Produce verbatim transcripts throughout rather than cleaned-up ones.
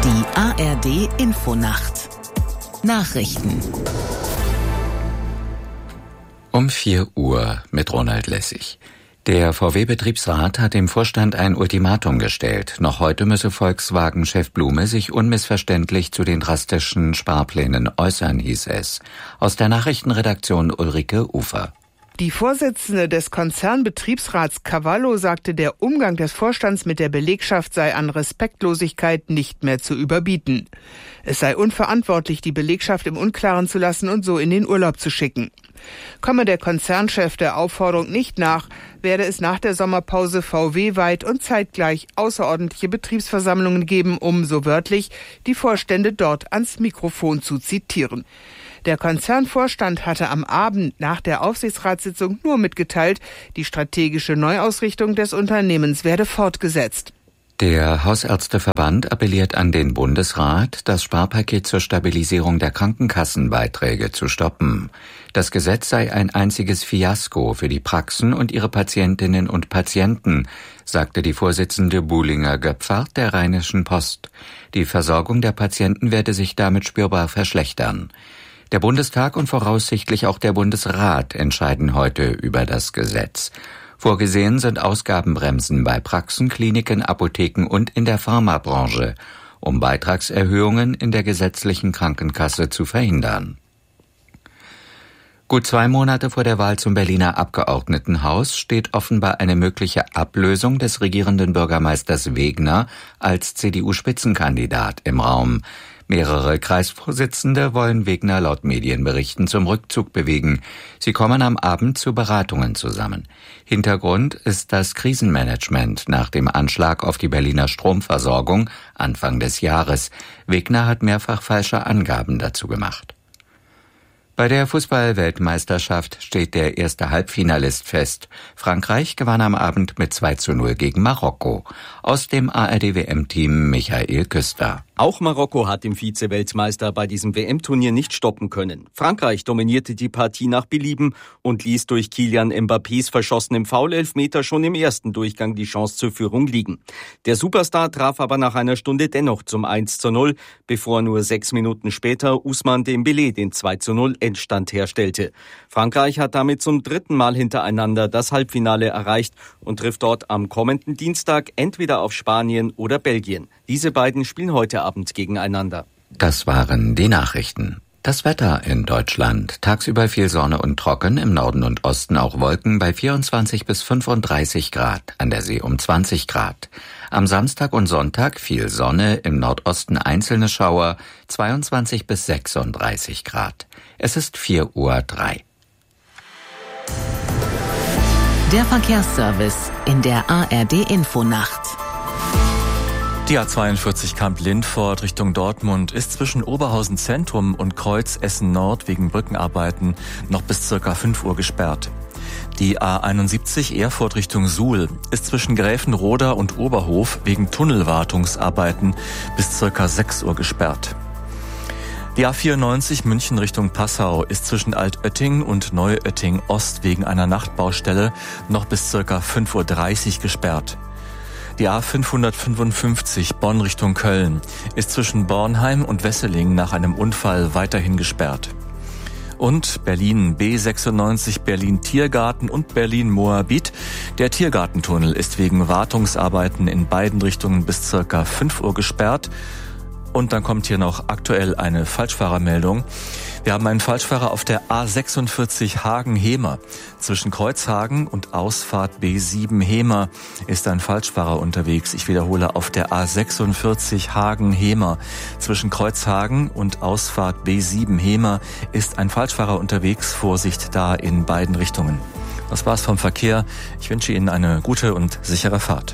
Die A R D-Infonacht. Nachrichten. Um vier Uhr mit Ronald Lessig. Der V W-Betriebsrat hat dem Vorstand ein Ultimatum gestellt. Noch heute müsse Volkswagen-Chef Blume sich unmissverständlich zu den drastischen Sparplänen äußern, hieß es. Aus der Nachrichtenredaktion Ulrike Ufer. Die Vorsitzende des Konzernbetriebsrats Cavallo sagte, der Umgang des Vorstands mit der Belegschaft sei an Respektlosigkeit nicht mehr zu überbieten. Es sei unverantwortlich, die Belegschaft im Unklaren zu lassen und so in den Urlaub zu schicken. Komme der Konzernchef der Aufforderung nicht nach, werde es nach der Sommerpause V W-weit und zeitgleich außerordentliche Betriebsversammlungen geben, um, so wörtlich, die Vorstände dort ans Mikrofon zu zitieren. Der Konzernvorstand hatte am Abend nach der Aufsichtsratssitzung nur mitgeteilt, die strategische Neuausrichtung des Unternehmens werde fortgesetzt. Der Hausärzteverband appelliert an den Bundesrat, das Sparpaket zur Stabilisierung der Krankenkassenbeiträge zu stoppen. Das Gesetz sei ein einziges Fiasko für die Praxen und ihre Patientinnen und Patienten, sagte die Vorsitzende Buhlinger-Göpfert der Rheinischen Post. Die Versorgung der Patienten werde sich damit spürbar verschlechtern. Der Bundestag und voraussichtlich auch der Bundesrat entscheiden heute über das Gesetz. Vorgesehen sind Ausgabenbremsen bei Praxen, Kliniken, Apotheken und in der Pharmabranche, um Beitragserhöhungen in der gesetzlichen Krankenkasse zu verhindern. Gut zwei Monate vor der Wahl zum Berliner Abgeordnetenhaus steht offenbar eine mögliche Ablösung des regierenden Bürgermeisters Wegner als C D U-Spitzenkandidat im Raum. Mehrere Kreisvorsitzende wollen Wegner laut Medienberichten zum Rückzug bewegen. Sie kommen am Abend zu Beratungen zusammen. Hintergrund ist das Krisenmanagement nach dem Anschlag auf die Berliner Stromversorgung Anfang des Jahres. Wegner hat mehrfach falsche Angaben dazu gemacht. Bei der Fußball-Weltmeisterschaft steht der erste Halbfinalist fest. Frankreich gewann am Abend mit zwei zu null gegen Marokko. Aus dem A R D-W M-Team Michael Küster. Auch Marokko hat den Vize-Weltmeister bei diesem W M-Turnier nicht stoppen können. Frankreich dominierte die Partie nach Belieben und ließ durch Kylian Mbappés verschossenem Foul-Elfmeter schon im ersten Durchgang die Chance zur Führung liegen. Der Superstar traf aber nach einer Stunde dennoch zum eins zu null, bevor nur sechs Minuten später Ousmane Dembélé den zwei zu null Endstand herstellte. Frankreich hat damit zum dritten Mal hintereinander das Halbfinale erreicht und trifft dort am kommenden Dienstag entweder auf Spanien oder Belgien. Diese beiden spielen heute Abend gegeneinander. Das waren die Nachrichten. Das Wetter in Deutschland. Tagsüber viel Sonne und trocken, im Norden und Osten auch Wolken bei vierundzwanzig bis fünfunddreißig Grad, an der See um zwanzig Grad. Am Samstag und Sonntag viel Sonne, im Nordosten einzelne Schauer, zweiundzwanzig bis sechsunddreißig Grad. Es ist vier Uhr drei. Der Verkehrsservice in der A R D-Infonacht. Die A zweiundvierzig Kamp-Lindfort Richtung Dortmund ist zwischen Oberhausen Zentrum und Kreuz Essen Nord wegen Brückenarbeiten noch bis circa fünf Uhr gesperrt. Die A einundsiebzig Erfurt Richtung Suhl ist zwischen Gräfenroda und Oberhof wegen Tunnelwartungsarbeiten bis circa sechs Uhr gesperrt. Die A vierundneunzig München Richtung Passau ist zwischen Altötting und Neuötting Ost wegen einer Nachtbaustelle noch bis circa fünf Uhr dreißig gesperrt. Die A fünfhundertfünfundfünfzig Bonn Richtung Köln ist zwischen Bornheim und Wesseling nach einem Unfall weiterhin gesperrt. Und Berlin B sechsundneunzig Berlin-Tiergarten und Berlin-Moabit. Der Tiergartentunnel ist wegen Wartungsarbeiten in beiden Richtungen bis circa fünf Uhr gesperrt. Und dann kommt hier noch aktuell eine Falschfahrermeldung. Wir haben einen Falschfahrer auf der A sechsundvierzig Hagen-Hemer. Zwischen Kreuzhagen und Ausfahrt B sieben Hemer ist ein Falschfahrer unterwegs. Ich wiederhole, auf der A sechsundvierzig Hagen-Hemer. Zwischen Kreuzhagen und Ausfahrt B sieben Hemer ist ein Falschfahrer unterwegs. Vorsicht da in beiden Richtungen. Das war's vom Verkehr. Ich wünsche Ihnen eine gute und sichere Fahrt.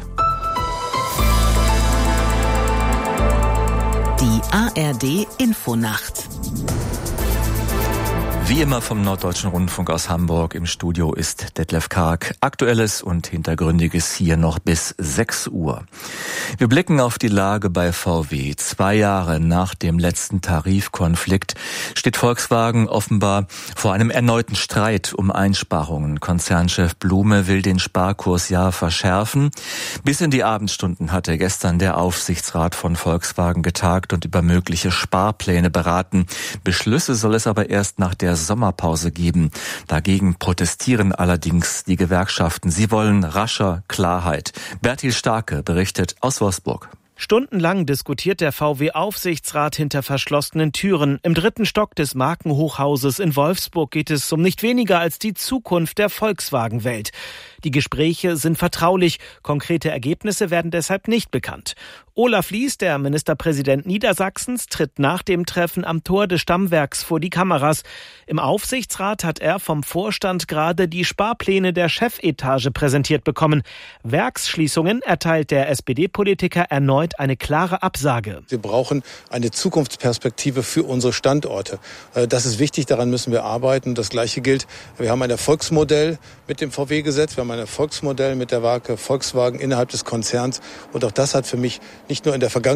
Die A R D-Infonacht. Wie immer vom Norddeutschen Rundfunk aus Hamburg. Im Studio ist Detlef Karg. Aktuelles und Hintergründiges hier noch bis sechs Uhr. Wir blicken auf die Lage bei V W. Zwei Jahre nach dem letzten Tarifkonflikt steht Volkswagen offenbar vor einem erneuten Streit um Einsparungen. Konzernchef Blume will den Sparkurs ja verschärfen. Bis in die Abendstunden hatte gestern der Aufsichtsrat von Volkswagen getagt und über mögliche Sparpläne beraten. Beschlüsse soll es aber erst nach der Sommerpause geben. Dagegen protestieren allerdings die Gewerkschaften. Sie wollen rascher Klarheit. Bertil Starke berichtet aus Wolfsburg. Stundenlang diskutiert der V W-Aufsichtsrat hinter verschlossenen Türen. Im dritten Stock des Markenhochhauses in Wolfsburg geht es um nicht weniger als die Zukunft der Volkswagen-Welt. Die Gespräche sind vertraulich, konkrete Ergebnisse werden deshalb nicht bekannt. Olaf Lies, der Ministerpräsident Niedersachsens, tritt nach dem Treffen am Tor des Stammwerks vor die Kameras. Im Aufsichtsrat hat er vom Vorstand gerade die Sparpläne der Chefetage präsentiert bekommen. Werksschließungen erteilt der S P D-Politiker erneut eine klare Absage. Wir brauchen eine Zukunftsperspektive für unsere Standorte. Das ist wichtig, daran müssen wir arbeiten. Das Gleiche gilt, wir haben ein Erfolgsmodell mit dem V W-Gesetz, wir haben ein Erfolgsmodell mit der Marke Volkswagen innerhalb des Konzerns. Und auch das hat für mich nicht nur in der Vergangenheit